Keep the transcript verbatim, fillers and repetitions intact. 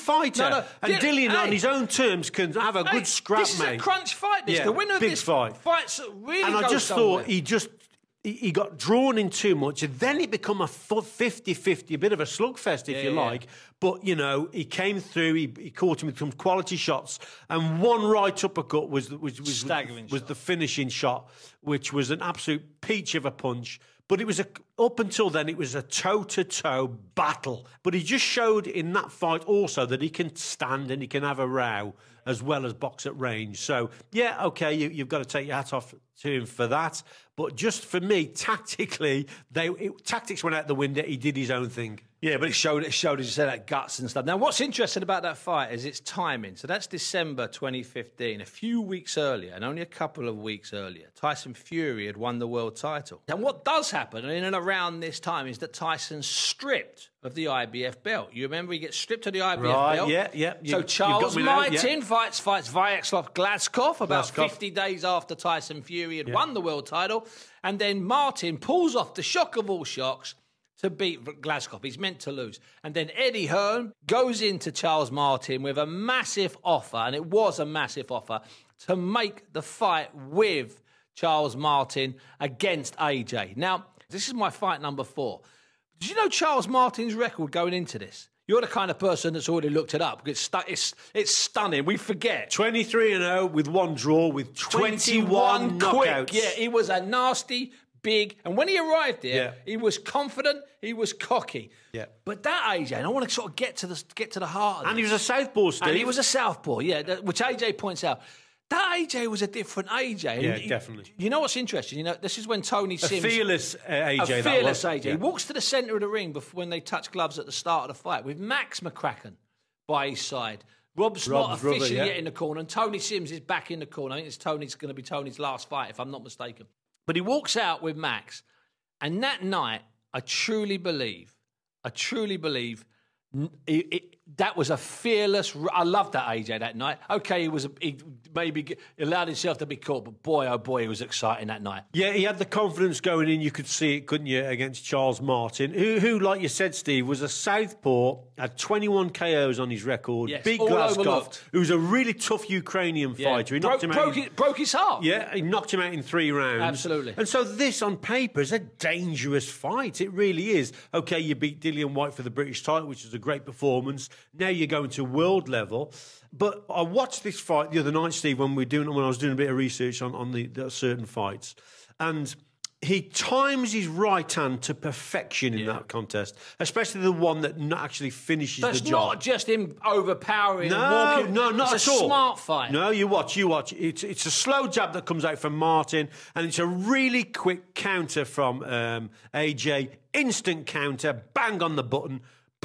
fighter. No, no. And Yeah, Dillian, hey. on his own terms, can have a Hey, good scrap, this is mate. a crunch fight. This Yeah, the winner of big this fight. fight's really. And I goes just somewhere. thought he just he, he got drawn in too much, and then it become a fifty fifty, a bit of a slugfest, if Yeah, you yeah. like. But you know, he came through. He, he caught him with some quality shots, and one right uppercut was was was, Staggering was shot. the finishing shot, which was an absolute peach of a punch. But it was a up until then, it was a toe-to-toe battle. But he just showed in that fight also that he can stand and he can have a row as well as box at range. So yeah, okay, you, you've got to take your hat off to him for that. But just for me, tactically, they it, tactics went out the window. He did his own thing. Yeah, but it showed, it showed, as you said, that guts and stuff. Now, what's interesting about that fight is its timing. So that's December twenty fifteen, a few weeks earlier, and only a couple of weeks earlier, Tyson Fury had won the world title. And what does happen in and around this time is that Tyson's stripped of the I B F belt. You remember he gets stripped of the I B F Right, belt? yeah, yeah. You- So you've Charles got me now, yeah. Martin fights, fights Vyacheslav Glazkov about Glazkov. fifty days after Tyson Fury had won the world title. And then Martin pulls off the shock of all shocks to beat Glazkov. He's meant to lose. And then Eddie Hearn goes into Charles Martin with a massive offer, and it was a massive offer, to make the fight with Charles Martin against A J. Now, this is my fight number four. Did you know Charles Martin's record going into this? You're the kind of person that's already looked it up. It's, stu- it's, it's stunning. We forget. twenty-three and oh with one draw with twenty-one, twenty-one quick. knockouts. Yeah, he was a nasty, big, and when he arrived there, Yeah. he was confident, he was cocky. Yeah. But that A J, and I want to sort of get to the get to the heart of And he this. was a southpaw, Steve. And he was a southpaw, yeah, that- which A J points out. That A J was a different A J. And Yeah, he- definitely. You know what's interesting? You know, this is when Tony a Sims... fearless uh, A J. A that fearless was. A J. Yeah. He walks to the centre of the ring before when they touch gloves at the start of the fight with Max McCracken by his side. Rob's, not Rob's brother, officially yeah. yet in the corner, and Tony Sims is back in the corner. I think it's Tony's going to be Tony's last fight, if I'm not mistaken. But he walks out with Max, and that night, I truly believe, I truly believe, n- it, it, that was a fearless. I loved that A J that night. Okay, he was a, he maybe g- allowed himself to be caught, but boy, oh boy, he was exciting that night. Yeah, he had the confidence going in. You could see it, couldn't you, against Charles Martin, who, who like you said, Steve, was a southpaw, had twenty-one K Os on his record. Yes, Big all Glazkov, overlooked. who was a really tough Ukrainian Yeah. fighter. He broke, knocked him out. broke, in- it, broke his heart. Yeah, he knocked him out in three rounds. Absolutely. And so this, on paper, is a dangerous fight. It really is. Okay, you beat Dillian White for the British title, which is a great performance. Now you're going to world level. But I watched this fight the other night, Steve, when we were doing when I was doing a bit of research on, on the, the certain fights. And he times his right hand to perfection in that contest, especially the one that not actually finishes That's the job. not just him overpowering and No, walking. no, not it's at a all. smart fight. No, you watch, you watch. It's it's a slow jab that comes out from Martin, and it's a really quick counter from um, A J. Instant counter, bang on the button.